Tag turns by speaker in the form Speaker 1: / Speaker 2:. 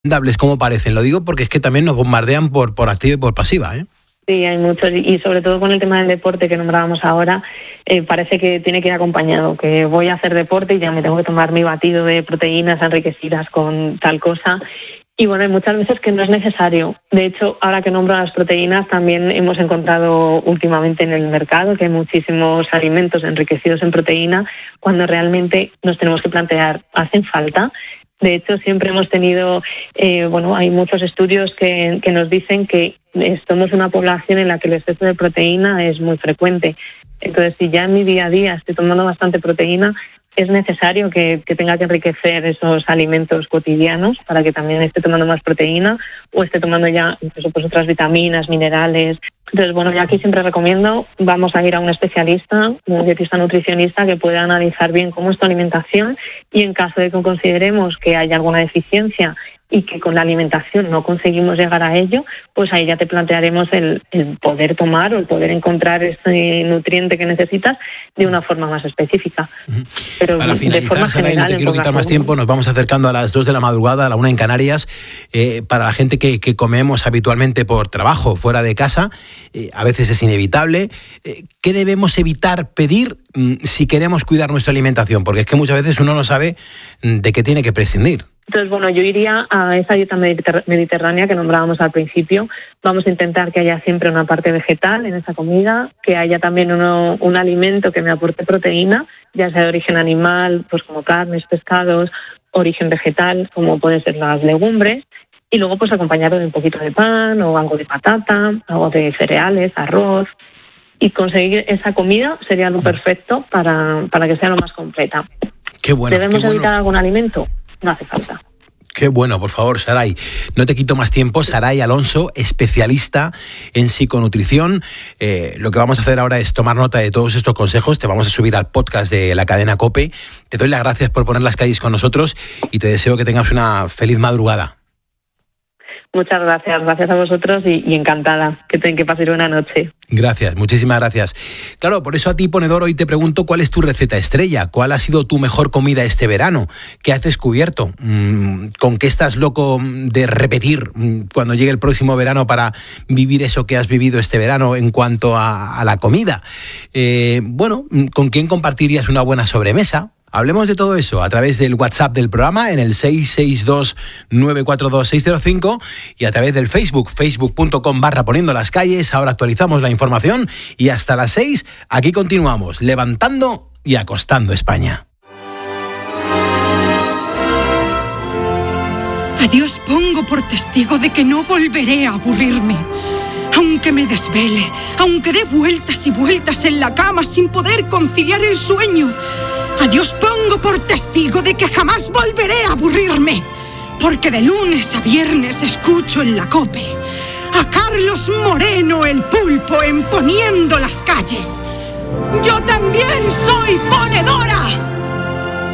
Speaker 1: recomendables como parecen. Lo digo porque es que también nos bombardean por activa y por pasiva, ¿eh?
Speaker 2: Sí, hay muchos, y sobre todo con el tema del deporte que nombrábamos ahora, parece que tiene que ir acompañado, que voy a hacer deporte y ya me tengo que tomar mi batido de proteínas enriquecidas con tal cosa. Y bueno, hay muchas veces que no es necesario. De hecho, ahora que nombro las proteínas, también hemos encontrado últimamente en el mercado que hay muchísimos alimentos enriquecidos en proteína, cuando realmente nos tenemos que plantear, ¿hacen falta? De hecho, siempre hemos tenido, hay muchos estudios que nos dicen que somos una población en la que el exceso de proteína es muy frecuente. Entonces, si ya en mi día a día estoy tomando bastante proteína, es necesario que tenga que enriquecer esos alimentos cotidianos para que también esté tomando más proteína o esté tomando ya incluso pues otras vitaminas, minerales. Entonces, bueno, yo aquí siempre recomiendo, vamos a ir a un especialista, un dietista nutricionista que pueda analizar bien cómo es tu alimentación y en caso de que consideremos que haya alguna deficiencia y que con la alimentación no conseguimos llegar a ello, pues ahí ya te plantearemos el poder tomar o el poder encontrar ese nutriente que necesitas de una forma más específica.
Speaker 1: Pero para finalizar, de forma Saray, general, no te quiero quitar más tiempo, nos vamos acercando a las 2 de la madrugada, a la 1 en Canarias. Para la gente que comemos habitualmente por trabajo, fuera de casa, a veces es inevitable. ¿Qué debemos evitar pedir si queremos cuidar nuestra alimentación? Porque es que muchas veces uno no sabe de qué tiene que prescindir.
Speaker 2: Entonces, bueno, yo iría a esa dieta mediterránea que nombrábamos al principio. Vamos a intentar que haya siempre una parte vegetal en esa comida, que haya también un alimento que me aporte proteína, ya sea de origen animal, pues como carnes, pescados, origen vegetal, como pueden ser las legumbres, y luego pues acompañarlo de un poquito de pan o algo de patata, algo de cereales, arroz, y conseguir esa comida sería lo perfecto para que sea lo más completa.
Speaker 1: Qué bueno.
Speaker 2: ¿Debemos evitar algún alimento? No hace falta.
Speaker 1: Qué bueno, por favor, Saray. No te quito más tiempo. Saray Alonso, especialista en psiconutrición. Lo que vamos a hacer ahora es tomar nota de todos estos consejos. Te vamos a subir al podcast de la cadena COPE. Te doy las gracias por poner las calles con nosotros y te deseo que tengas una feliz madrugada.
Speaker 2: Muchas gracias. Gracias a vosotros y encantada. Que paséis buena noche.
Speaker 1: Gracias, muchísimas gracias. Claro, por eso a ti, ponedor, hoy te pregunto cuál es tu receta estrella, cuál ha sido tu mejor comida este verano, qué has descubierto, con qué estás loco de repetir cuando llegue el próximo verano para vivir eso que has vivido este verano en cuanto a la comida. ¿Con quién compartirías una buena sobremesa? Hablemos de todo eso a través del WhatsApp del programa en el 662-942-605 y a través del facebook.com/poniendo las calles. Ahora actualizamos la información y hasta las 6 aquí continuamos levantando y acostando España.
Speaker 3: A Dios pongo por testigo de que no volveré a aburrirme. Aunque me desvele, aunque dé vueltas y vueltas en la cama sin poder conciliar el sueño. A Dios pongo por testigo de que jamás volveré a aburrirme, porque de lunes a viernes escucho en la COPE a Carlos Moreno el Pulpo en Poniendo las Calles. ¡Yo también soy ponedora!